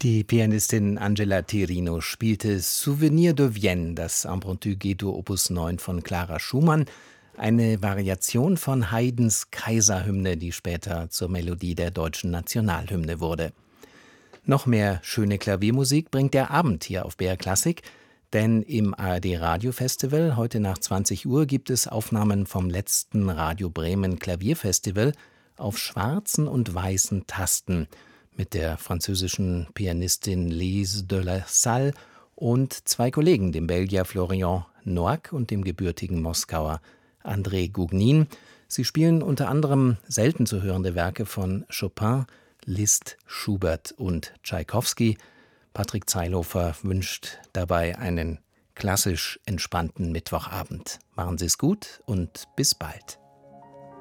Die Pianistin Angela Tirino spielte Souvenir de Vienne, das Impromptu G-Dur Opus 9 von Clara Schumann, eine Variation von Haydns Kaiserhymne, die später zur Melodie der deutschen Nationalhymne wurde. Noch mehr schöne Klaviermusik bringt der Abend hier auf BR Klassik, denn im ARD Radiofestival heute nach 20 Uhr gibt es Aufnahmen vom letzten Radio Bremen Klavierfestival auf schwarzen und weißen Tasten mit der französischen Pianistin Lise de la Salle und zwei Kollegen, dem Belgier Florian Noack und dem gebürtigen Moskauer André Gougnin. Sie spielen unter anderem selten zu hörende Werke von Chopin, Liszt, Schubert und Tschaikowski. Patrick Zeilhofer wünscht dabei einen klassisch entspannten Mittwochabend. Machen Sie es gut und bis bald.